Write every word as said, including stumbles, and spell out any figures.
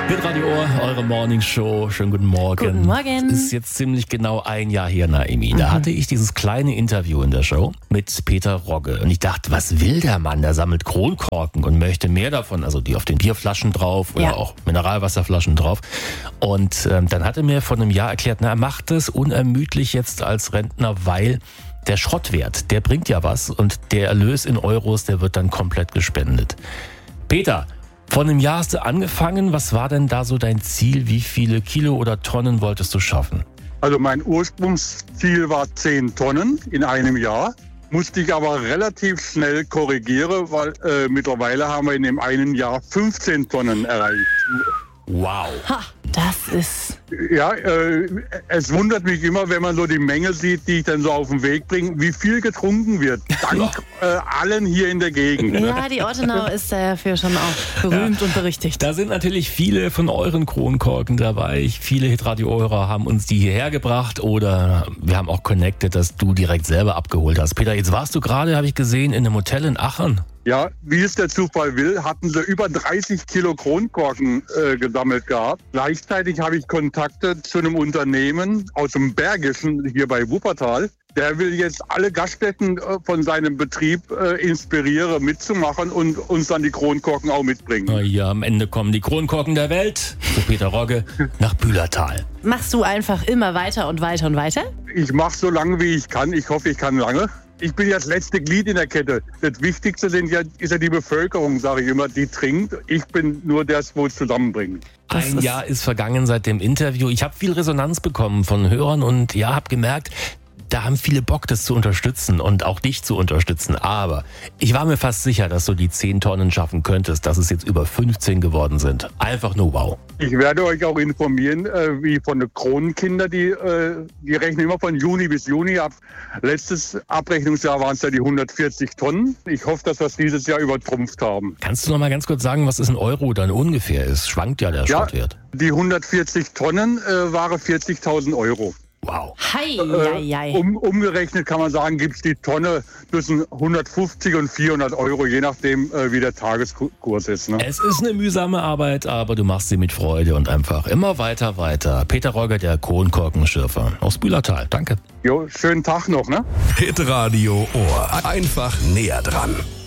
Hitradio Ohr, eure Morningshow. Schönen guten Morgen. Guten Morgen. Es ist jetzt ziemlich genau ein Jahr her, Naimi. Da Mhm. hatte ich dieses kleine Interview in der Show mit Peter Rogge. Und ich dachte, was will der Mann? Der sammelt Kronkorken und möchte mehr davon. Also die auf den Bierflaschen drauf oder Ja. auch Mineralwasserflaschen drauf. Und ähm, dann hat er mir vor einem Jahr erklärt, na, er macht es unermüdlich jetzt als Rentner, weil der Schrottwert, der bringt ja was. Und der Erlös in Euros, der wird dann komplett gespendet. Peter, vor einem Jahr hast du angefangen. Was war denn da so dein Ziel? Wie viele Kilo oder Tonnen wolltest du schaffen? Also mein Ursprungsziel war zehn Tonnen in einem Jahr. Musste ich aber relativ schnell korrigieren, weil äh, mittlerweile haben wir in dem einen Jahr fünfzehn Tonnen erreicht. Wow. Ha, das ist... Ja, äh, es wundert mich immer, wenn man so die Menge sieht, die ich dann so auf den Weg bringe, wie viel getrunken wird. Dank äh, allen hier in der Gegend. Ja, die Ortenau ist dafür schon auch berühmt Ja. und berüchtigt. Da sind natürlich viele von euren Kronkorken dabei. Viele Hitradio-Hörer haben uns die hierher gebracht oder wir haben auch connected, dass du direkt selber abgeholt hast. Peter, jetzt warst du gerade, habe ich gesehen, in einem Hotel in Aachen. Ja, wie es der Zufall will, hatten sie über dreißig Kilo Kronkorken äh, gesammelt gehabt. Gleichzeitig habe ich Kontakte zu einem Unternehmen aus dem Bergischen hier bei Wuppertal. Der will jetzt alle Gaststätten äh, von seinem Betrieb äh, inspirieren, mitzumachen und uns dann die Kronkorken auch mitbringen. Na ja, am Ende kommen die Kronkorken der Welt zu Peter Rogge nach Bühlertal. Machst du einfach immer weiter und weiter und weiter? Ich mache so lange, wie ich kann. Ich hoffe, ich kann lange. Ich bin ja das letzte Glied in der Kette. Das Wichtigste sind ja, ist ja die Bevölkerung, sage ich immer, die trinkt. Ich bin nur das, wo es zusammenbringt. Das Ein ist- Jahr ist vergangen seit dem Interview. Ich habe viel Resonanz bekommen von Hörern und ja, habe gemerkt, da haben viele Bock, das zu unterstützen und auch dich zu unterstützen. Aber ich war mir fast sicher, dass du die zehn Tonnen schaffen könntest, dass es jetzt über fünfzehn geworden sind. Einfach nur wow. Ich werde euch auch informieren, äh, wie von den Kronenkinder, die, äh, die rechnen immer von Juni bis Juni ab. Letztes Abrechnungsjahr waren es ja die hundertvierzig Tonnen. Ich hoffe, dass wir es dieses Jahr übertrumpft haben. Kannst du noch mal ganz kurz sagen, was es in Euro dann ungefähr ist? Schwankt ja der Ja, Schrottwert. die hundertvierzig Tonnen äh, waren vierzigtausend Euro. Wow. Hei, Äh, hei, hei. um, umgerechnet kann man sagen, gibt es die Tonne zwischen hundertfünfzig und vierhundert Euro, je nachdem, äh, wie der Tageskurs ist. Ne? Es ist eine mühsame Arbeit, aber du machst sie mit Freude und einfach immer weiter, weiter. Peter Rogge, der Kronkorkenschürfer aus Bühlertal. Danke. Jo, schönen Tag noch, ne? Hitradio Ohr. Einfach näher dran.